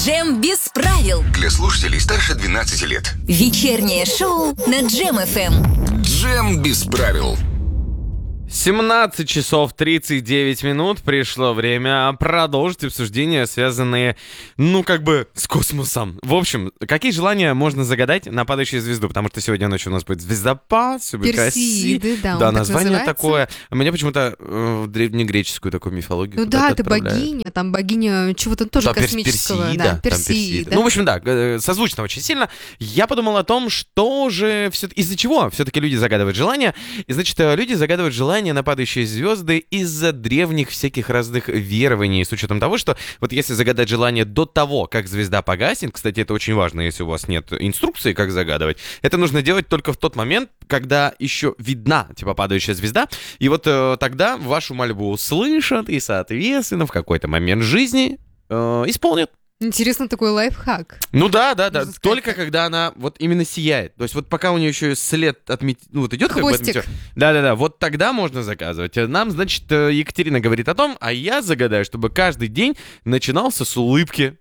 Джем без правил. Для слушателей старше 12 лет. Вечернее шоу на Джем ФМ. Джем без правил. 17 часов 39 минут. Пришло время продолжить обсуждения, связанные, с космосом. В общем, какие желания можно загадать на падающую звезду? Потому что сегодня ночью у нас будет звездопад, все будет Персеиды, красиво. да, название называется. такое. Меня почему-то в древнегреческую такую мифологию. Ну да, это отправляют. богиня чего-то тоже Да, космического. Персеида, Да, там Персеида. Ну, в общем, да, созвучно очень сильно. Я подумал о том, что же из-за чего все-таки люди загадывают желания. И, значит, люди загадывают желания на падающие звезды из-за древних всяких разных верований, с учетом того, что вот если загадать желание до того, как звезда погаснет, кстати, это очень важно, если у вас нет инструкции, как загадывать, это нужно делать только в тот момент, когда еще видна, падающая звезда, и вот тогда вашу мольбу услышат и, соответственно, в какой-то момент жизни исполнят. Интересно, такой лайфхак. Ну да, Можно сказать, только так. когда она вот именно сияет. То есть вот пока у нее еще след идет Хвостик. Да, вот тогда можно заказывать. Нам, значит, Екатерина говорит о том, а я загадаю, чтобы каждый день начинался с улыбки.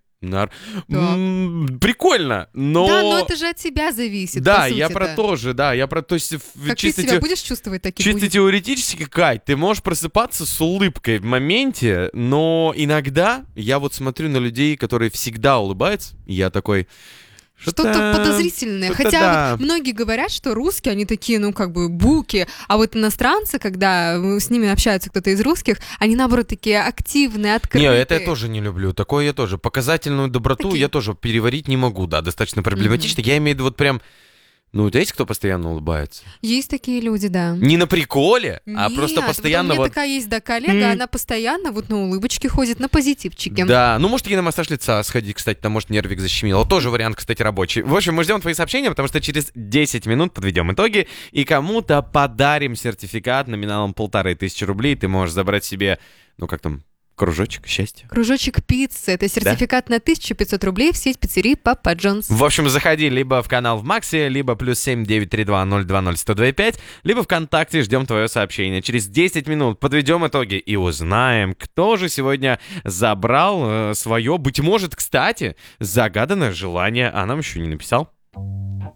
Прикольно, но... Да, но это же от тебя зависит. Да, по я сути-то. про то же, да, я про то есть Как ты себя будешь чувствовать, так и чисто будет. теоретически, Кать, ты можешь просыпаться с улыбкой в моменте, но иногда я вот смотрю на людей, которые всегда улыбаются, и я такой... Что-то подозрительное. что-то Хотя да. вот многие говорят, что русские, они такие, буки. А вот иностранцы, когда с ними общается кто-то из русских, они, наоборот, такие активные, открытые. Не, это я тоже не люблю. Такое я тоже. Показательную доброту Такие. я тоже переварить не могу, да, достаточно проблематично. Я имею в виду вот прям... у тебя есть кто постоянно улыбается? Есть такие люди, да. Не на приколе, а Нет, просто постоянно вот у меня вот... такая есть, коллега, она постоянно вот на улыбочке ходит, на позитивчике. Да, может, ей на массаж лица сходить, кстати, там, может, нервик защемило. Тоже вариант, кстати, рабочий. В общем, мы ждем твои сообщения, потому что через 10 минут подведем итоги и кому-то подарим сертификат номиналом 1500 рублей. Ты можешь забрать себе, кружочек счастья. Кружочек пиццы. Это сертификат на 1500 рублей в сеть пиццерий Папа Джонс. В общем, заходи либо в канал в Максе, либо +7 932 020 125, либо ВКонтакте, ждем твое сообщение. Через 10 минут подведем итоги и узнаем, кто же сегодня забрал свое, быть может, кстати, загаданное желание, а нам еще не написал.